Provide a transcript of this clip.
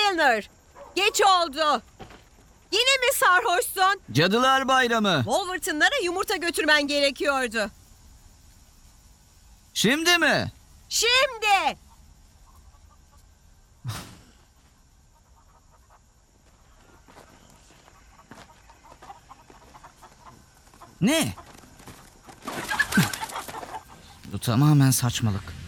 Skinner, geç oldu. Yine mi sarhoşsun? Cadılar Bayramı. Wolverton'lara yumurta götürmen gerekiyordu. Şimdi mi? Şimdi! Ne? Bu tamamen saçmalık.